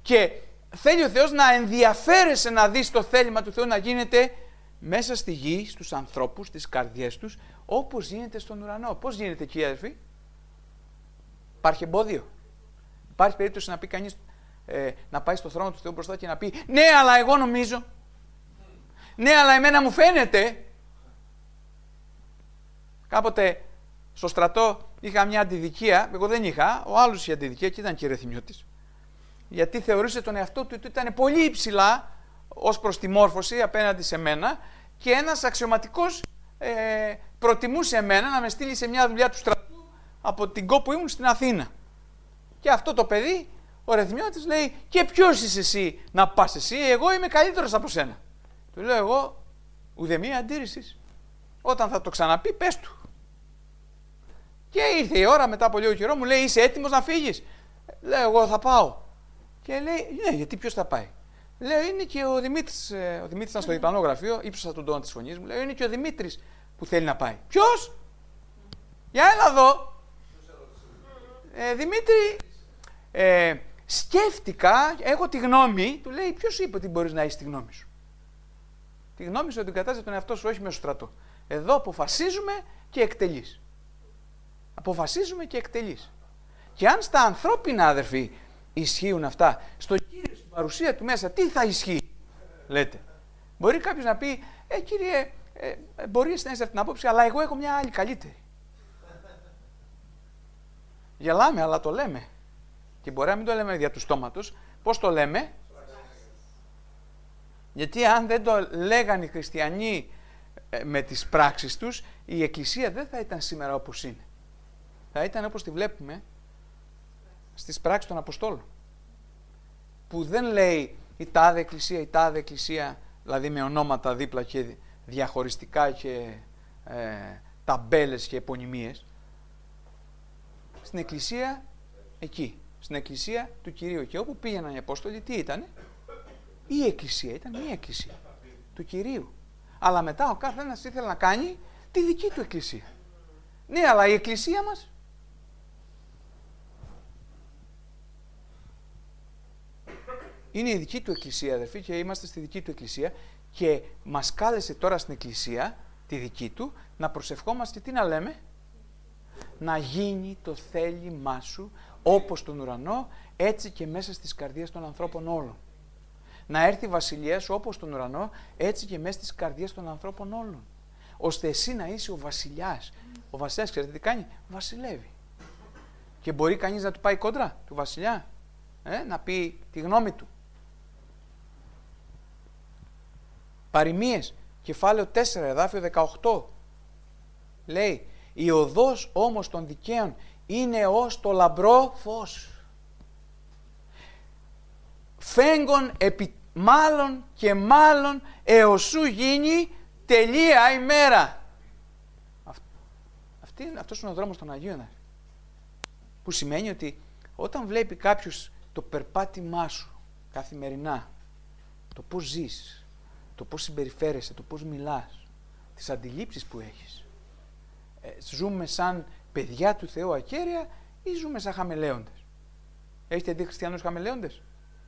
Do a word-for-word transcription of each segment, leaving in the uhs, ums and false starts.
Και θέλει ο Θεός να ενδιαφέρεσαι να δεις το θέλημα του Θεού να γίνεται μέσα στη γη, στους ανθρώπους, στις καρδιές τους, όπως γίνεται στον ουρανό. Πώς γίνεται εκεί, αδερφοί? Υπάρχει εμπόδιο? Υπάρχει περίπτωση να πει κανείς, ε, να πάει στο θρόνο του Θεού μπροστά και να πει ναι, αλλά εγώ νομίζω. Ναι, αλλά εμένα μου φαίνεται. Κάποτε στο στρατό είχα μια αντιδικία, εγώ δεν είχα, ο άλλος είχε αντιδικία και ήταν και ρεθιμιώτης. Γιατί θεωρούσε τον εαυτό του ότι ήταν πολύ υψηλά ως προς τη μόρφωση απέναντι σε μένα και ένας αξιωματικός ε, προτιμούσε εμένα να με στείλει σε μια δουλειά του στρατού από την κόπο που ήμουν στην Αθήνα. Και αυτό το παιδί, ο ρεθιμιώτης, λέει και ποιος είσαι εσύ να πας εσύ, εγώ είμαι καλύτερος από σένα. Του λέω εγώ ουδεμία αντίρρησης. Όταν θα το ξαναπεί πες του. Και ήρθε η ώρα μετά από λίγο καιρό, μου λέει είσαι έτοιμος να φύγεις? Λέω εγώ θα πάω. Και λέει ναι, γιατί ποιος θα πάει? Λέω είναι και ο Δημήτρης, ο Δημήτρης ήταν στο διπλανό γραφείο, ύψωσα τον τόνο της φωνής μου, λέω είναι και ο Δημήτρης που θέλει να πάει. Ποιος? Για έλα εδώ. Ε, Δημήτρη, ε, σκέφτηκα, έχω τη γνώμη, του λέει ποιος είπε ότι μπορείς να έχεις τη γνώμη σου? Τη γνώμη σου ότι κατάζεσαι τον εαυτό σου, όχι μέσω στρατό. Εδώ αποφασίζουμε και εκτελείς. Αποφασίζουμε και εκτελείς. Και αν στα ανθρώπινα, αδερφοί, ισχύουν αυτά, στο Κύριο, στην παρουσία του μέσα, τι θα ισχύει, λέτε? Μπορεί κάποιος να πει, ε κύριε, ε, ε, μπορεί να έχεις αυτή την απόψη, αλλά εγώ έχω μια άλλη καλύτερη. Γελάμε, αλλά το λέμε. Και μπορεί να μην το λέμε δια του στόματος. Πώς το λέμε? Γιατί αν δεν το λέγανε οι χριστιανοί ε, με τις πράξεις τους, η Εκκλησία δεν θα ήταν σήμερα όπως είναι. Θα ήταν όπως τη βλέπουμε στις πράξεις των Αποστόλων. Που δεν λέει η τάδε Εκκλησία, η τάδε Εκκλησία, δηλαδή με ονόματα δίπλα και διαχωριστικά και ε, ταμπέλες και επωνυμίες. Στην Εκκλησία εκεί, στην Εκκλησία του Κυρίου. Και όπου πήγαιναν οι Απόστολοι, τι ήτανε? Η Εκκλησία, ήταν μία Εκκλησία του Κυρίου. Αλλά μετά ο καθένας ήθελε να κάνει τη δική του Εκκλησία. Ναι, αλλά η Εκκλησία μας είναι η δική του Εκκλησία, αδερφοί, και είμαστε στη δική του Εκκλησία και μας κάλεσε τώρα στην Εκκλησία, τη δική του, να προσευχόμαστε, τι να λέμε? Να γίνει το θέλημά σου όπως τον ουρανό, έτσι και μέσα στις καρδιές των ανθρώπων όλων. Να έρθει η βασιλεία σου όπως τον ουρανό, έτσι και μέσα στις καρδιές των ανθρώπων όλων. Ώστε εσύ να είσαι ο βασιλιάς. Ο βασιλιάς, ξέρετε τι κάνει? Βασιλεύει. Και μπορεί κανείς να του πάει κόντρα του βασιλιά, ε? να πει τη γνώμη του. Παροιμίες, κεφάλαιο τέσσερα, εδάφιο δεκαοκτώ. Λέει, η οδός όμως των δικαίων είναι ως το λαμπρό φως. Φέγγον επί μάλλον και μάλλον έως σου γίνει τελεία ημέρα. Αυτή, αυτός είναι ο δρόμος των Αγίων. Που σημαίνει ότι όταν βλέπει κάποιος το περπάτημά σου καθημερινά, το πώς ζεις, το πώς συμπεριφέρεσαι, το πώς μιλάς, τις αντιλήψεις που έχεις, ε, ζούμε σαν παιδιά του Θεού ακέραια ή ζούμε σαν χαμελέοντες? Έχετε δει χριστιανούς χαμελέοντες?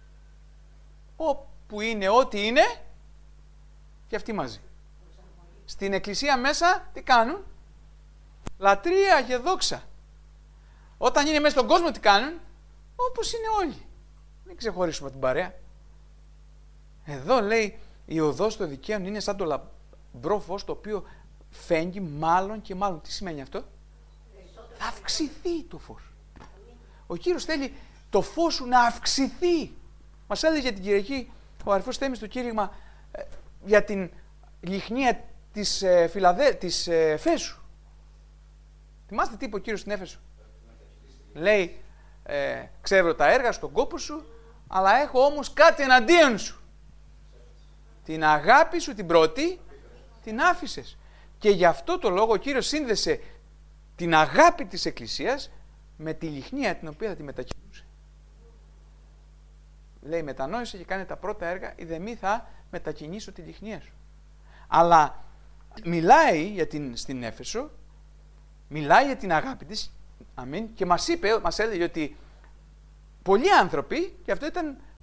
Όπου είναι ό,τι είναι και αυτοί μαζί. Στην εκκλησία μέσα τι κάνουν? Λατρεία και δόξα. Όταν είναι μέσα στον κόσμο τι κάνουν? Όπως είναι όλοι. Μην ξεχωρίσουμε την παρέα. Εδώ λέει η οδός των δικαίων είναι σαν το λαμπρό φως το οποίο φέγγει μάλλον και μάλλον. Τι σημαίνει αυτό? Θα αυξηθεί το φως. Ο Κύριος θέλει το φως σου να αυξηθεί. Μας έλεγε την Κυριακή ο αδερφός Θέμης στο κήρυγμα ε, για την λιχνία της, ε, Φιλαδέ, της ε, Εφέσου. Θυμάστε τι είπε ο Κύριος στην Έφεσο? Λέει, ε, ξέρω τα έργα στον κόπο σου, αλλά έχω όμως κάτι εναντίον σου. Την αγάπη σου την πρώτη την άφησες. Και γι' αυτό το λόγο ο Κύριος σύνδεσε την αγάπη της Εκκλησίας με τη λιχνία την οποία θα τη μετακινούσε. Λέει, μετανόησε και κάνε τα πρώτα έργα, ή δε μη θα μετακινήσω τη λιχνία σου. Αλλά μιλάει για την, στην Έφεσο, μιλάει για την αγάπη της, αμήν, και μας είπε, μας έλεγε ότι πολλοί άνθρωποι, και αυτό ήταν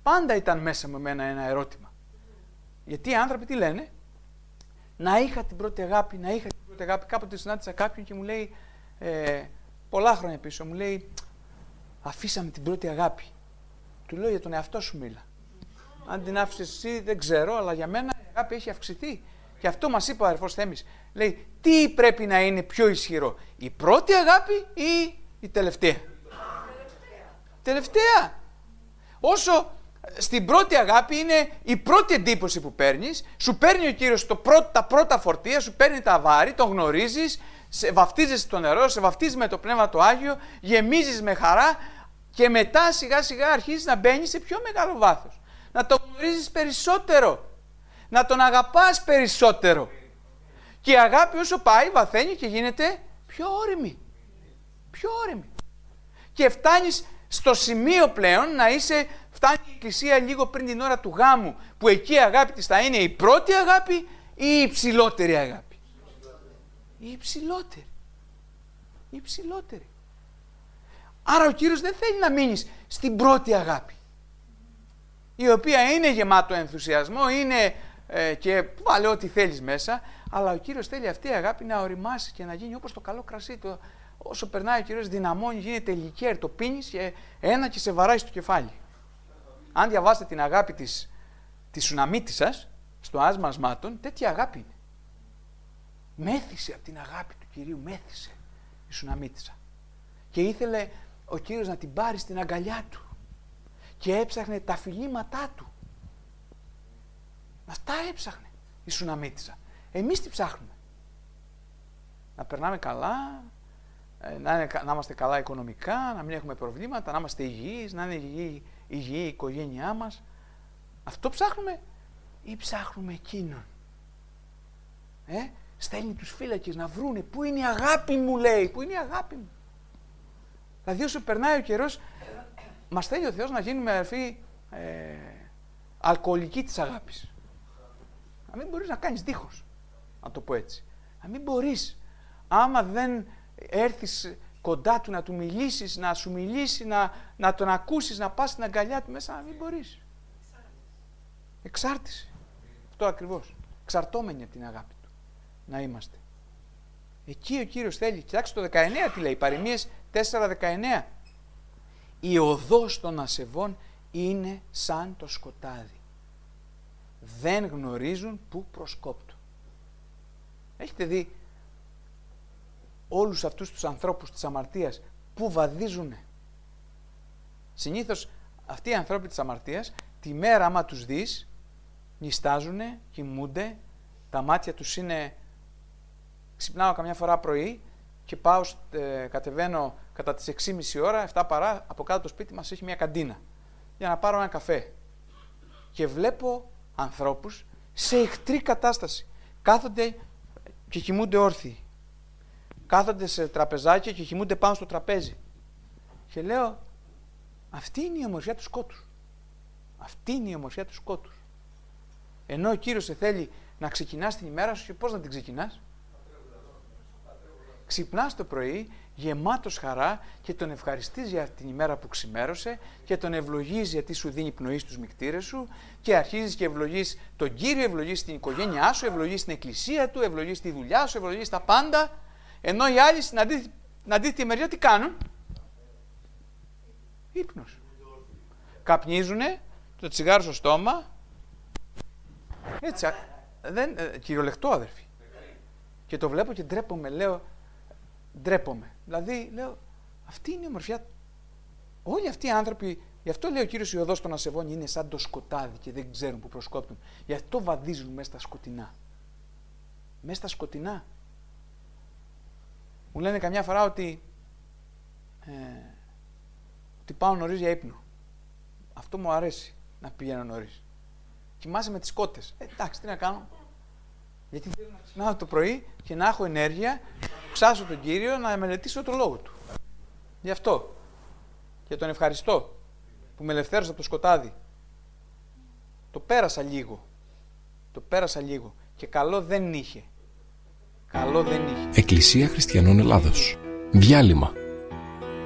Πάντα ήταν μέσα με μένα ένα ερώτημα. Γιατί οι άνθρωποι τι λένε? Να είχα την πρώτη αγάπη, να είχα την πρώτη αγάπη. Κάποτε συνάντησα κάποιον και μου λέει, ε, πολλά χρόνια πίσω, μου λέει, αφήσαμε την πρώτη αγάπη. Του λέω, για τον εαυτό σου μίλα. Αν την άφησες εσύ δεν ξέρω, αλλά για μένα η αγάπη έχει αυξηθεί. Και αυτό μας είπε ο αδερφός Θέμης. Λέει, τι πρέπει να είναι πιο ισχυρό, η πρώτη αγάπη ή η τελευταία? Τελευταία. Τελευταία. Όσο στην πρώτη αγάπη είναι η πρώτη εντύπωση που παίρνεις, σου παίρνει ο Κύριος το πρώτο, τα πρώτα φορτία, σου παίρνει τα βάρη, τον γνωρίζεις, σε βαφτίζεις στο νερό, σε βαφτίζεις με το Πνεύμα το Άγιο, γεμίζεις με χαρά και μετά σιγά σιγά αρχίζεις να μπαίνεις σε πιο μεγάλο βάθος. Να τον γνωρίζεις περισσότερο, να τον αγαπάς περισσότερο. Και η αγάπη όσο πάει βαθαίνει και γίνεται πιο όριμη. Πιο όριμη. Και φτάνεις στο σημείο πλέον να είσαι, φτάνει η Εκκλησία λίγο πριν την ώρα του γάμου, που εκεί η αγάπη της θα είναι η πρώτη αγάπη ή η υψηλότερη αγάπη? Η υψηλότερη. Η υψηλότερη. Άρα ο Κύριος δεν θέλει να μείνεις στην πρώτη αγάπη, η οποία είναι γεμάτο ενθουσιασμό, είναι ε, και βάλε ό,τι θέλεις μέσα, αλλά ο Κύριος θέλει αυτή η αγάπη να οριμάσει και να γίνει όπως το καλό κρασί. Το, όσο περνάει ο Κύριος δυναμώνει, γίνεται λικέρ, το πίνεις και ένα και σε βαράει στο κεφάλι. Αν διαβάσετε την αγάπη της, της Σουναμίτισσας στο άσμα ασμάτων, τέτοια αγάπη είναι. Μέθησε από την αγάπη του Κυρίου, μέθησε η Σουναμίτισσα. Και ήθελε ο Κύριος να την πάρει στην αγκαλιά του και έψαχνε τα φιλήματά του. Αυτά έψαχνε η Σουναμίτισσα. Εμείς τι ψάχνουμε? Να περνάμε καλά, να, είναι, να είμαστε καλά οικονομικά, να μην έχουμε προβλήματα, να είμαστε υγιείς, να είναι υγιή, υγιή η οικογένειά μας. Αυτό ψάχνουμε ή ψάχνουμε εκείνον? Ε, στέλνει τους φύλακες να βρούνε πού είναι η αγάπη μου, λέει, πού είναι η αγάπη μου. Δηλαδή όσο περνάει ο καιρός, μας θέλει ο Θεός να γίνουμε αδερφοί ε, αλκοολικοί της αγάπης. Να μην μπορείς να κάνεις δίχως, να το πω έτσι. Να μην μπορείς, άμα δεν έρθεις κοντά του να του μιλήσεις, να σου μιλήσει, να, να τον ακούσεις, να πας στην αγκαλιά του μέσα, να μην μπορείς. Εξάρτηση. Αυτό ακριβώς. Εξαρτώμενοι από την αγάπη του να είμαστε. Εκεί ο Κύριος θέλει. Κοιτάξτε το δεκαεννέα τι λέει, Παροιμίες τέσσερα δεκαεννέα. Η οδός των ασεβών είναι σαν το σκοτάδι. Δεν γνωρίζουν πού προσκόπτουν. Έχετε δει όλους αυτούς τους ανθρώπους της αμαρτίας που βαδίζουνε? Συνήθως αυτοί οι ανθρώποι της αμαρτίας τη μέρα άμα τους δεις νηστάζουνε, κοιμούνται, τα μάτια τους είναι... Ξυπνάω καμιά φορά πρωί και πάω, ε, κατεβαίνω κατά τις έξι και μισή ώρα, εφτά παρά, από κάτω το σπίτι μας έχει μια καντίνα για να πάρω ένα καφέ. Και βλέπω ανθρώπους σε εχθρή κατάσταση. Κάθονται και κοιμούνται όρθιοι. Κάθονται σε τραπεζάκια και κοιμούνται πάνω στο τραπέζι. Και λέω, αυτή είναι η ομορφιά του σκότους. Αυτή είναι η ομορφιά του σκότους. Ενώ ο Κύριος σε θέλει να ξεκινάς την ημέρα σου, και πώς να την ξεκινάς? Ξυπνάς το πρωί γεμάτος χαρά και τον ευχαριστείς για την ημέρα που ξημέρωσε και τον ευλογείς γιατί σου δίνει πνοή στους μυκτήρες σου και αρχίζεις και ευλογείς τον Κύριο, ευλογείς την οικογένειά σου, ευλογείς την εκκλησία του, ευλογείς τη δουλειά σου, ευλογείς τα πάντα, ενώ οι άλλοι στην αντίθετη, αντίθετη μεριά τι κάνουν? Ύπνος. Καπνίζουνε, το τσιγάρο στο στόμα, έτσι, δεν, ε, κυριολεκτό αδερφοί. Και το βλέπω και ντρέπομαι, λέω, ντρέπομαι. Δηλαδή, λέω, αυτή είναι η ομορφιά. Όλοι αυτοί οι άνθρωποι, γι' αυτό λέει ο Κύριος, η οδός των ασεβών είναι σαν το σκοτάδι και δεν ξέρουν που προσκόπτουν. Γι' αυτό βαδίζουν μέσα στα σκοτεινά. Μέσα στα σκοτεινά. Μου λένε καμιά φορά ότι, ε, ότι πάω νωρίς για ύπνο. Αυτό μου αρέσει, να πηγαίνω νωρίς. Κοιμάσαι με τις κότες. Ε, εντάξει, τι να κάνω. Γιατί θέλω να ξυπνάω το πρωί και να έχω ενέργεια, να ψάσω τον Κύριο, να μελετήσω το λόγο του. Γι' αυτό. Και τον ευχαριστώ που με ελευθέρωσε από το σκοτάδι. Το πέρασα λίγο. Το πέρασα λίγο. Και καλό δεν είχε. Καλό δεν είχε. Εκκλησία Χριστιανών Ελλάδος. Διάλειμμα.